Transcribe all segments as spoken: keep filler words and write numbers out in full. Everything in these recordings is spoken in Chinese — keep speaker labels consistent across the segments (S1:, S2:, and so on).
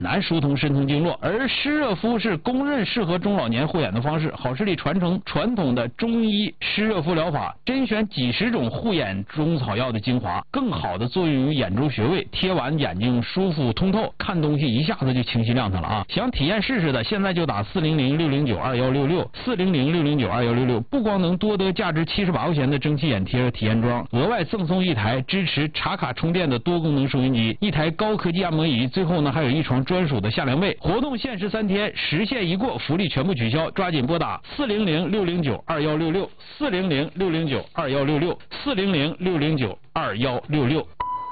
S1: 难疏通深层经络，而湿热敷是公认适合中老年护眼的方式。好视力传承传统的中医湿热敷疗法，甄选几十种护眼中草药的精华，更好的作用于眼周穴位，贴完眼睛舒服通透，看东西一下子就清晰亮堂了啊！想体验试试的，现在就打四零零六零九二幺六六四零零六零九二幺六六，不光能多得价值七十八块钱的蒸汽眼贴体验装，额外赠送一台支持插卡充电的多功能收音机，一台高科技按摩仪，最后呢还有一床专属的夏凉被。活动限时三天，时限一过，福利全部取消，抓紧拨打四零零六零九二幺六六四零零六零九二幺六六四零零六零九二幺六六。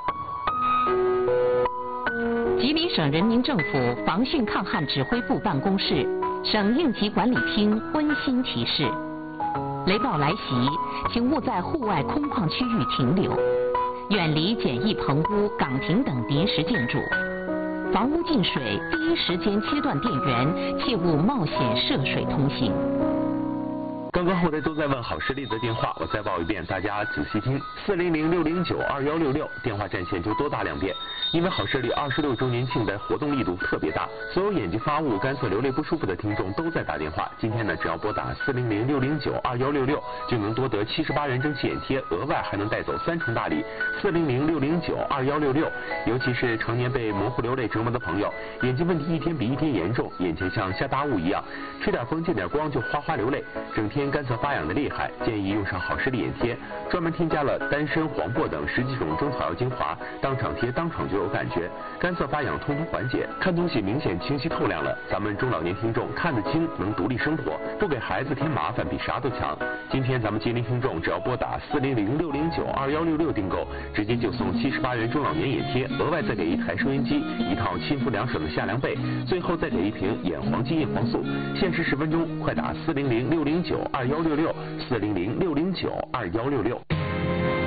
S2: 吉林省人民政府防汛抗旱指挥部办公室、省应急管理厅温馨提示：雷暴来袭，请勿在户外空旷区域停留，远离简易棚屋、岗亭等临时建筑。房屋进水，第一时间切断电源，切勿冒险涉水通行。
S3: 刚刚后台都在问好视力的电话，我再报一遍，大家仔细听：四零零六零九二幺六六，电话占线就多打两遍。因为好视力二十六周年庆的活动力度特别大，所有眼睛发雾、干涩、流泪不舒服的听众都在打电话。今天呢，只要拨打四零零六零九二幺六六，就能多得七十八元蒸汽眼贴，额外还能带走三重大礼。四零零六零九二幺六六，尤其是常年被模糊流泪折磨的朋友，眼睛问题一天比一天严重，眼前像下大雾一样，吹点风见点光就哗哗流泪，整天干涩发痒的厉害，建议用上好视力眼贴，专门添加了丹参、黄柏等十几种中草药精华，当场贴当场就有感觉，干涩发痒通通缓解，看东西明显清晰透亮了。咱们中老年听众看得清，能独立生活，不给孩子添麻烦，比啥都强。今天咱们吉林听众只要拨打四零零六零九二幺六六订购，直接就送七十八元中老年眼贴，额外再给一台收音机，一套亲肤凉爽的夏凉被，最后再给一瓶眼黄金叶黄素。限时十分钟，快打四零零六零九二幺六六四零零六零九二幺六六。